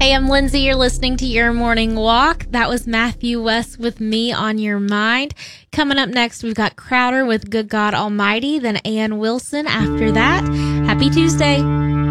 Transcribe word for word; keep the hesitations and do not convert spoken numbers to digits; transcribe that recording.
Hey, I'm Lindsay. You're listening to Your Morning Walk. That was Matthew West with Me on Your Mind. Coming up next, we've got Crowder with Good God Almighty, then Ann Wilson after that. Happy Tuesday.